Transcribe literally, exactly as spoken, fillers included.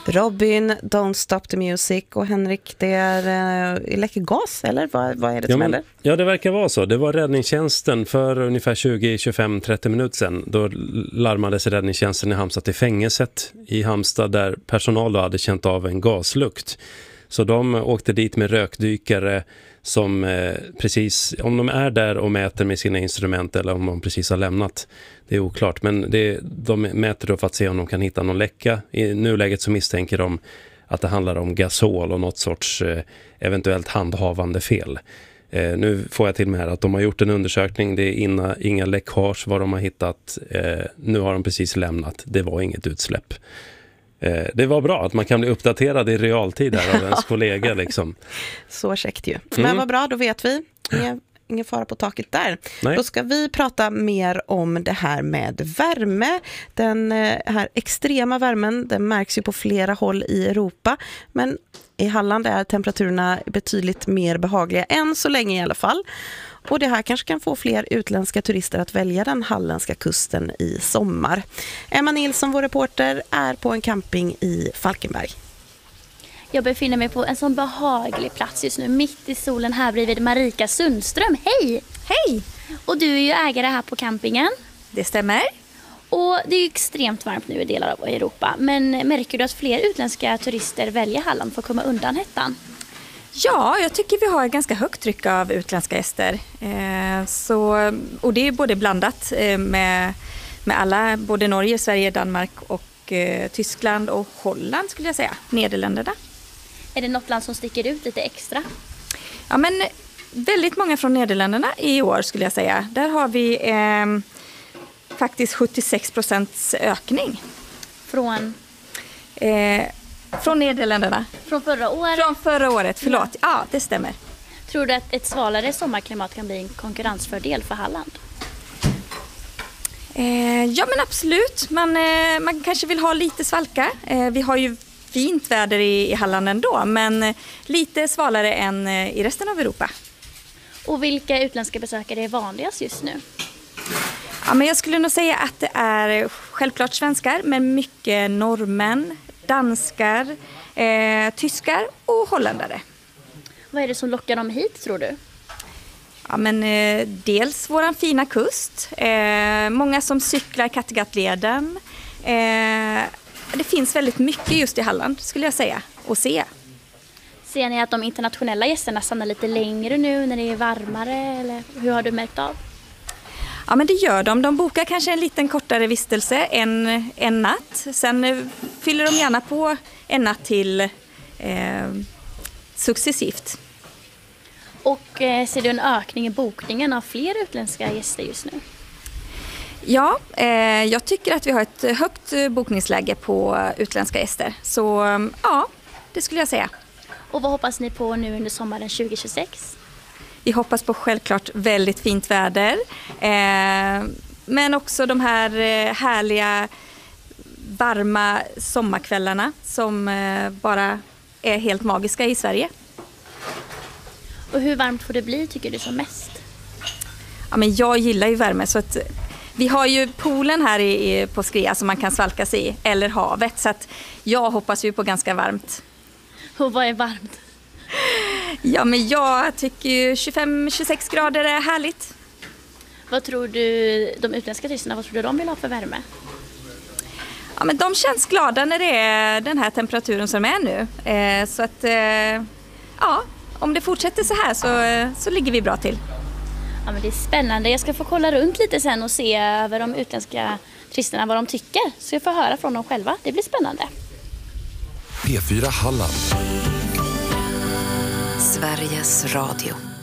Robin, Don't Stop the Music, och Henrik, det är uh, läcker gas, eller vad, vad är det som ja, händer? Ja, det verkar vara så. Det var räddningstjänsten för ungefär tjugo, tjugofem, trettio minuter sedan. Då larmades räddningstjänsten i Halmstad till fängelset i Halmstad, där personal då hade känt av en gaslukt. Så de åkte dit med rökdykare som eh, precis, om de är där och mäter med sina instrument eller om de precis har lämnat, det är oklart. Men det, de mäter då för att se om de kan hitta någon läcka. I nuläget så misstänker de att det handlar om gasol och något sorts eh, eventuellt handhavande fel. Eh, nu får jag till med här att de har gjort en undersökning, det är inga, inga läckage vad de har hittat. Eh, nu har de precis lämnat, det var inget utsläpp. Det var bra att man kan bli uppdaterad i realtid här av ens kollega. Liksom. Så käckt ju. Mm. Men vad bra, då vet vi. Ingen, ingen fara på taket där. Nej. Då ska vi prata mer om det här med värme. Den här extrema värmen, den märks ju på flera håll i Europa. Men i Halland är temperaturerna betydligt mer behagliga än så länge i alla fall. Och det här kanske kan få fler utländska turister att välja den halländska kusten i sommar. Emma Nilsson, vår reporter, är på en camping i Falkenberg. Jag befinner mig på en sån behaglig plats just nu, mitt i solen här bredvid Marika Sundström. Hej! Hej! Och du är ju ägare här på campingen. Det stämmer. Och det är ju extremt varmt nu i delar av Europa. Men märker du att fler utländska turister väljer Halland för att komma undan hettan? Ja, jag tycker vi har ett ganska högt tryck av utländska gäster. Eh, så, och det är både blandat eh, med, med alla, både Norge, Sverige, Danmark och eh, Tyskland och Holland skulle jag säga, Nederländerna. Är det något land som sticker ut lite extra? Ja, men väldigt många från Nederländerna i år skulle jag säga. Där har vi eh, faktiskt sjuttiosex procents ökning. Från? Eh, Från Nederländerna. Från förra året? Från förra året, förlåt. Ja, ja det stämmer. Tror du att ett svalare sommarklimat kan bli en konkurrensfördel för Halland? Eh, ja, men absolut. Man, eh, man kanske vill ha lite svalka. Eh, vi har ju fint väder i, i Halland ändå, men lite svalare än i resten av Europa. Och vilka utländska besökare är vanligast just nu? Ja, men jag skulle nog säga att det är självklart svenskar, men mycket norrmän, danskar, eh, tyskar och holländare. Vad är det som lockar dem hit, tror du? Ja, men eh, dels våran fina kust, eh, många som cyklar Kattegattleden. Eh, det finns väldigt mycket just i Halland skulle jag säga att se. Ser ni att de internationella gästerna stannar lite längre nu när det är varmare, eller hur har du märkt av? Ja, men det gör de. De bokar kanske en liten kortare vistelse en, en natt. Sen eh, fyller de gärna på en natt till eh, successivt. Och eh, ser du en ökning i bokningen av fler utländska gäster just nu? Ja, eh, jag tycker att vi har ett högt bokningsläge på utländska gäster. Så ja, det skulle jag säga. Och vad hoppas ni på nu under sommaren tjugo tjugosex? Vi hoppas på självklart väldigt fint väder. Eh, men också de här eh, härliga, varma sommarkvällarna som eh, bara är helt magiska i Sverige. Och hur varmt får det bli tycker du som mest? Ja, men jag gillar ju värme så att vi har ju poolen här i, i, på Skrea som man kan svalka sig i, eller havet. Så att jag hoppas ju på ganska varmt. Och vad är varmt? Ja, men jag tycker ju tjugofem till tjugosex grader är härligt. Vad tror du de utländska turisterna, vad tror du de vill ha för värme? Ja, men de känns glada när det är den här temperaturen som är nu. Eh, så att, eh, ja, om det fortsätter så här så, så ligger vi bra till. Ja, men det är spännande. Jag ska få kolla runt lite sen och se över de utländska turisterna vad de tycker. Så jag får höra från dem själva. Det blir spännande. P fyra Halland. Sveriges Radio.